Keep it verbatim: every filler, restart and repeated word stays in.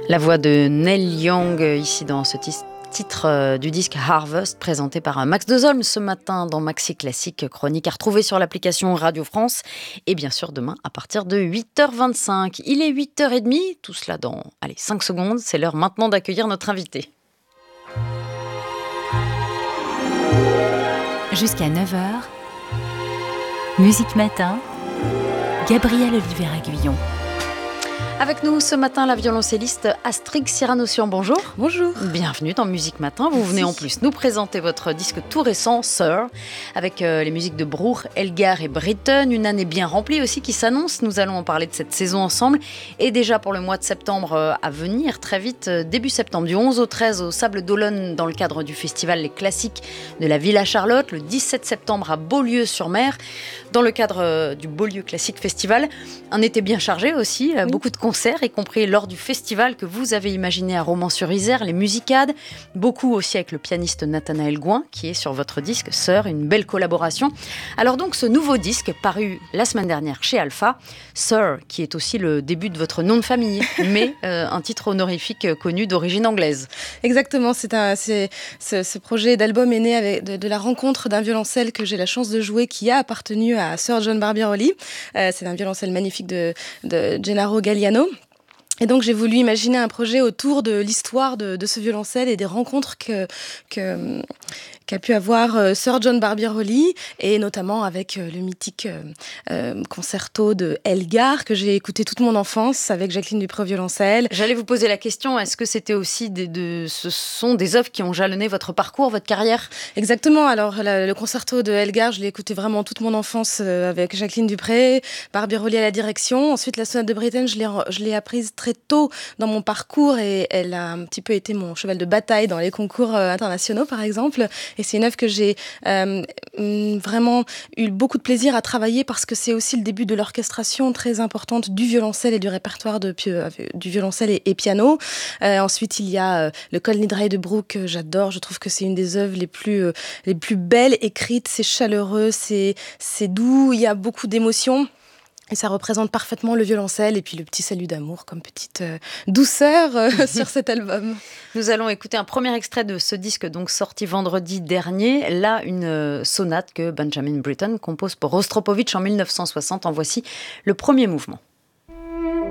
La voix de Neil Young, ici dans ce tis- titre euh, du disque Harvest, présenté par euh, Max Dezolme ce matin dans Maxi Classique, chronique à retrouver sur l'application Radio France et bien sûr demain à partir de huit heures vingt-cinq. Il est huit heures trente, tout cela dans allez, cinq secondes. C'est l'heure maintenant d'accueillir notre invité. Jusqu'à neuf heures, Musique Matin, Gabrielle Oliveira-Guillon. Avec nous ce matin, la violoncelliste Astrid Cyranossian. Bonjour. Bonjour. Bienvenue dans Musique Matin. Vous Merci. venez en plus nous présenter votre disque tout récent, Sir, avec euh, les musiques de Bruch, Elgar et Britten. Une année bien remplie aussi qui s'annonce. Nous allons en parler de cette saison ensemble. Et déjà pour le mois de septembre euh, à venir, très vite, euh, début septembre, du onze au treize au Sable d'Olonne, dans le cadre du festival Les Classiques de la Villa Charlotte. Le dix-sept septembre à Beaulieu-sur-Mer, dans le cadre euh, du Beaulieu Classique Festival. Un été bien chargé aussi, euh, oui. beaucoup de concerts, y compris lors du festival que vous avez imaginé à Romans-sur-Isère, les Musicades, beaucoup aussi avec le pianiste Nathanaël Gouin, qui est sur votre disque Sir, une belle collaboration. Alors donc ce nouveau disque, paru la semaine dernière chez Alpha, Sir, qui est aussi le début de votre nom de famille, mais euh, un titre honorifique connu d'origine anglaise. Exactement, c'est un, c'est, ce, ce projet d'album est né avec, de, de la rencontre d'un violoncelle que j'ai la chance de jouer, qui a appartenu à Sir John Barbirolli. Euh, c'est un violoncelle magnifique de, de Gennaro Galliano. Et donc j'ai voulu imaginer un projet autour de l'histoire de, de ce violoncelle et des rencontres que, que, qu'a pu avoir euh, Sir John Barbirolli, et notamment avec euh, le mythique euh, euh, concerto de Elgar que j'ai écouté toute mon enfance avec Jacqueline Dupré au violoncelle. J'allais vous poser la question, est-ce que c'était aussi des, de, ce sont des œuvres qui ont jalonné votre parcours, votre carrière ? Exactement, alors la, le concerto de Elgar, je l'ai écouté vraiment toute mon enfance euh, avec Jacqueline Dupré, Barbirolli à la direction. Ensuite la sonate de Britten, je l'ai, je l'ai apprise très tôt dans mon parcours et elle a un petit peu été mon cheval de bataille dans les concours euh, internationaux par exemple. Et c'est une œuvre que j'ai euh, vraiment eu beaucoup de plaisir à travailler parce que c'est aussi le début de l'orchestration très importante du violoncelle et du répertoire de, euh, du violoncelle et, et piano. Euh, ensuite, il y a euh, le Kol Nidrei de Bruch que j'adore. Je trouve que c'est une des œuvres les plus, euh, les plus belles écrites. C'est chaleureux, c'est, c'est doux, il y a beaucoup d'émotions. Et ça représente parfaitement le violoncelle et puis le petit salut d'amour comme petite euh, douceur euh, sur cet album. Nous allons écouter un premier extrait de ce disque, donc sorti vendredi dernier. Là, une euh, sonate que Benjamin Britten compose pour Rostropovitch en mille neuf cent soixante. En voici le premier mouvement.